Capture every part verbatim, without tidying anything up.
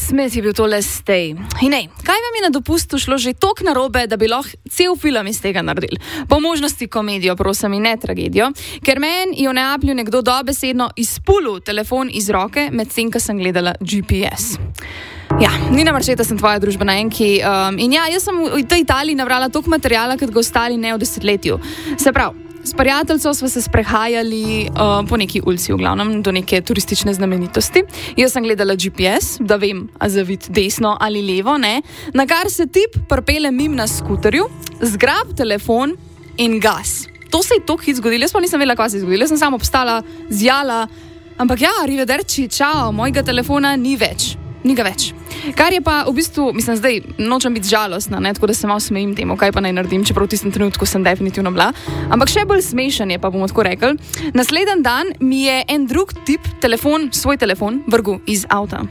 smet je bil tole stej. In ej, kaj vam je na dopustu šlo že toliko narobe, da bi lahko cel film iz tega naredili? Po možnosti komedijo, prosim, in ne tragedijo, ker meni je v Neaplju nekdo dobesedno izpulil telefon iz roke, medtem ko sem gledala G P S. Ja, Nina Marčeta sem tvoja družbena enki um, in ja, jaz sem v tej Italiji nabrala toliko materijala, kot ga ostali ne v desetletju. Se pravi, s prijateljco smo se sprehajali uh, po neki ulici, v glavnem, do neke turistične znamenitosti. Jaz sem gledala G P S, da vem, a zavit desno ali levo, ne. Na kar se tip prpele mim na skuterju, zgrab telefon in gas. To se je toliko hit zgodilo, jaz pa nisem vedela, kaj se je zgodilo. Jaz sem samo obstala, zjala, ampak ja, arrivederci, čao, mojega telefona ni več. Ni ga več. Kar je pa v bistvu, mislim, zdaj nočem biti žalostna, ne, tako da se malo smejim temu, kaj pa naj naredim, čeprav v tistem trenutku sem definitivno bila. Ampak še bolj smešen je, pa bomo tako rekli. Naslednji dan mi je en drug tip telefon, svoj telefon, vrgel iz avta.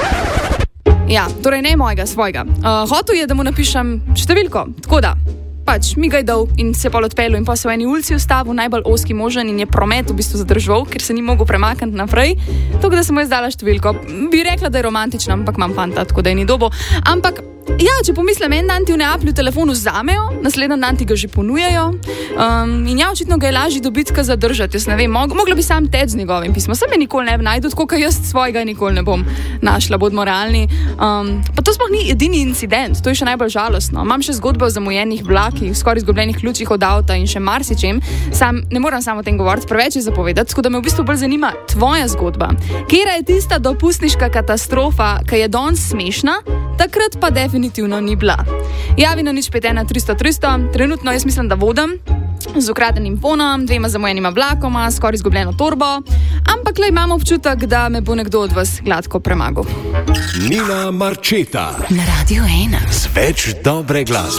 Ja, torej ne mojega, svojega. Uh, hotel je, da mu napišem številko, tako da. Pač mi ga je dal in se pol odpeljal in pa se v eni ulici ustavil, najbolj ozki možen in je promet v bistvu zadržal, ker se ni mogel premakniti naprej. Tako da sem mu jaz dala številko. Bi rekla, da je romantična, ampak imam fanta, tako da je ni dobo. Ampak ja, če pomislim, en dan ti v Neaplju telefon vzamejo, naslednji dan ti ga že ponujajo. Um, in ja, očitno ga je lažje dobiti, ka zadržati. Jaz ne vem, mog, mogla bi sam teč z njegovim pismom. Sam me nikoli ne bi najdel, tako ka jaz svojega nikoli ne bom našla, bodimo realni. Um, pa to sploh ni edini incident, to je še najbolj žalostno. Imam še zgodbe o zamujenih vlakih, skoraj izgubljenih ključih od avta in še marsičem. Sam ne moram samo o tem govoriti, preveč je zapovedati, tako da me v bistvu bolj zanima tvoja zgodba. Kera je tista dopustniška katastrofa, ki je danes smešna, takrat pa definitivno ni bila. Javi na nič pet ena tristo tristo, trenutno jaz mislim, da vodim z ukradenim fonom, dvema zamujenima vlakoma, skoraj izgubljeno torbo, ampak le imam občutek, da me bo nekdo od vas gladko premagal. Nina Marčeta na Radio ena. Z več dobre glasbe.